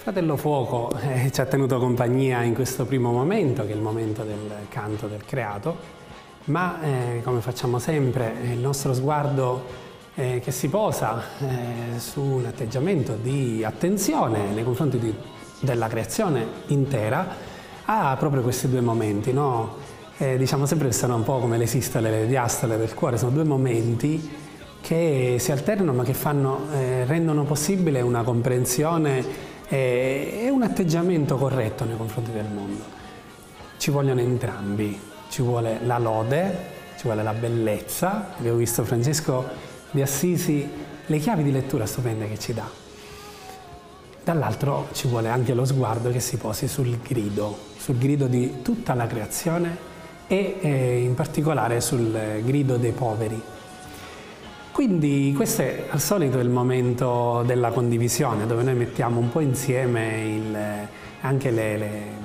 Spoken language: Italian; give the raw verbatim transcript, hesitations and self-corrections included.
Fratello Fuoco eh, ci ha tenuto compagnia in questo primo momento, che è il momento del canto del creato, ma eh, come facciamo sempre, il nostro sguardo eh, che si posa eh, su un atteggiamento di attenzione nei confronti di, della creazione intera ha proprio questi due momenti, no? Eh, diciamo sempre che sono un po' come le sistole e le diastole del cuore, sono due momenti che si alternano ma che fanno, eh, rendono possibile una comprensione e un atteggiamento corretto nei confronti del mondo. Ci vogliono entrambi, ci vuole la lode, ci vuole la bellezza. Abbiamo visto Francesco di Assisi, le chiavi di lettura stupende che ci dà. Dall'altro ci vuole anche lo sguardo che si posi sul grido, sul grido di tutta la creazione e eh, in particolare sul grido dei poveri. Quindi questo è al solito il momento della condivisione, dove noi mettiamo un po' insieme il, anche le, le